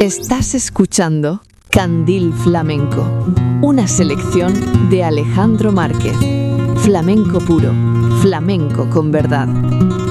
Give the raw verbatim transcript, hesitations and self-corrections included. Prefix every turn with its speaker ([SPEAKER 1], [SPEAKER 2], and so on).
[SPEAKER 1] Estás escuchando Candil Flamenco, una selección de Alejandro Márquez. Flamenco puro, flamenco con verdad.